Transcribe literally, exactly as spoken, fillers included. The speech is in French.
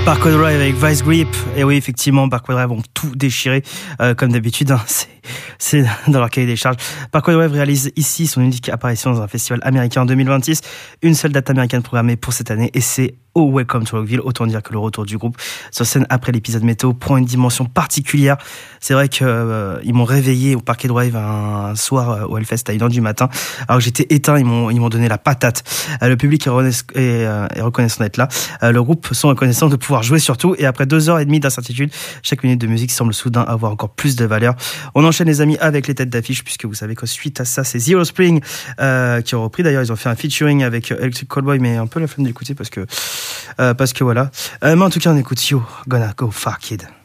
Parkway Drive avec Vice Grip. Et oui, effectivement, Parkway Drive ont tout déchiré, euh, comme d'habitude. Hein, c'est, c'est dans leur cahier des charges. Parkway Drive réalise ici son unique apparition dans un festival américain en deux mille vingt-six. Une seule date américaine programmée pour cette année, et c'est au Welcome to Rockville. Autant dire que le retour du groupe sur scène après l'épisode météo prend une dimension particulière. C'est vrai qu'ils euh, m'ont réveillé au Parkway Drive un, un soir euh, au Hellfest à une heure du matin. Alors que j'étais éteint, ils m'ont, ils m'ont donné la patate. Euh, le public est, renaisse, est, euh, est reconnaissant d'être là. Euh, le groupe sont reconnaissants de pouvoir jouer surtout. Et après deux heures et demie d'incertitude, chaque minute de musique semble soudain avoir encore plus de valeur. On enchaîne les amis avec les têtes d'affiche, puisque vous savez que suite à ça, c'est Zero Spring euh, qui ont repris. D'ailleurs, ils ont fait un featuring avec Electric Callboy, mais un peu la flemme d'écouter parce que, euh, parce que voilà. Euh, mais en tout cas, on écoute Yo Gonna Go Far Kid.